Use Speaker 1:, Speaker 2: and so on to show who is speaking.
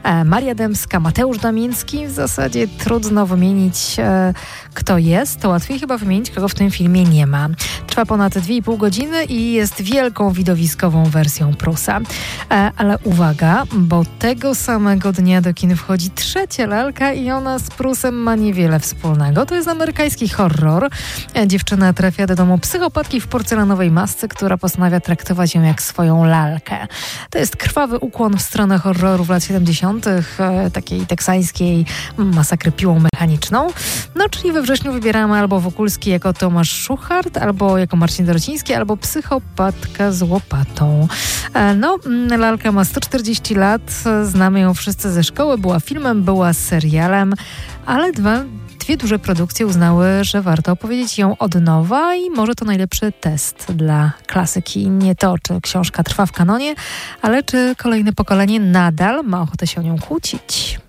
Speaker 1: Maria Dębska, Mateusz Damiński. W zasadzie trudno wymienić, kto jest. To łatwiej chyba wymienić, kogo w tym filmie nie ma. Trwa ponad 2,5 godziny i jest wielką widowiskową wersją Prusa. Ale uwaga, bo tego samego dnia do kin wchodzi trzecia lalka i ona z Prusem ma niewiele wspólnego. To jest amerykański horror. Dziewczyna trafia do domu psychopatki w porcelanowej masce, która postanawia traktować ją jak swoją lalkę. To jest krwawy ukłon w stronę horrorów lat 70., takiej teksańskiej masakry piłą mechaniczną. No, czyli we wrześniu wybieramy albo Wokulski jako Tomasz Szuchart, albo jako Marcin Dorociński, albo psychopatka z łopatą. No, lalka ma 140 lat, znamy ją wszyscy ze szkoły, była filmem, była serialem, ale dwie duże produkcje uznały, że warto opowiedzieć ją od nowa i może to najlepszy test dla klasyki. Nie to, czy książka trwa w kanonie, ale czy kolejne pokolenie nadal ma ochotę się o nią kłócić.